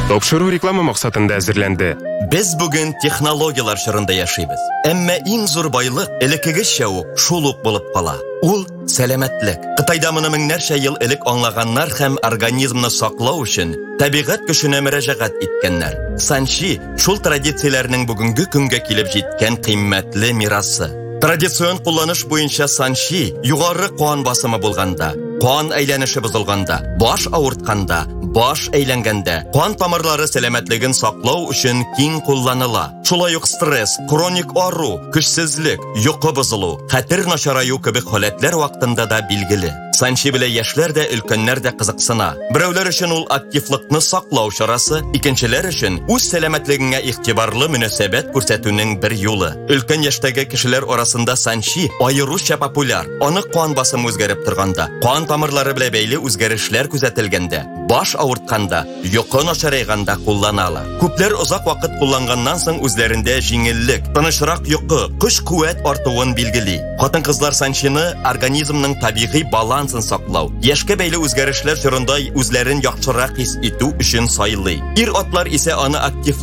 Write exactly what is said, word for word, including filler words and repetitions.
Тапшыру реклама максатында әзерләнде. Без бүген технологиялар чорында яшибез. Әмма иң зур байлык элеккегечә үк шул ук булып кала. Ул сәламәтлек. Кытайда моны меңнәрчә ел элек аңлаганнар һәм организмны саклау өчен табигать көченә мөрәҗәгать иткәннәр. Санчи шул традицияләрнең бүгенге көнгә килеп җиткән кыйммәтле мирасы. Традицион кулланыш буенча санчи югары кан басымы булганда, кан әйләнеше бозылганда, баш авыртканда, баш әйләнгәндә, кан тамырлары сәламәтлеген саклау өчен киң кулланыла. Шулай ук стресс, хроник ару, көчсезлек, йокы бозылу, хәтер начараю кебек халәтләр вакытында да билгеле. Санчи белән яшьләр дә, өлкәннәр дә кызыксына. Берәүләр өчен ул активлыкны саклау чарасы, икенчеләр өчен үз сәламәтлегенә игътибарлы мөнәсәбәт күрсәтүнең бер юлы. Өлкән яшьтәге кешеләр арасында санчи аеруча популяр. Аны кан басымы үзгәреп торганда, кан тамырлары белән бәйле үзгәрешләр күзәтелгәндә, баш авыртканда, йокы начарайганда кулланалар. Күпләр озак вакыт кулланганнан соң үзләрендә җиңеллек, тынычрак йокы, көч-куәт артуын билгели. Хатын-кызлар санчины организмның табигый балансын саклау, яшькә бәйле үзгәрешләр чорында үзләрен яхшырак хис итү өчен сайлый. Ир-атлар исә аны актив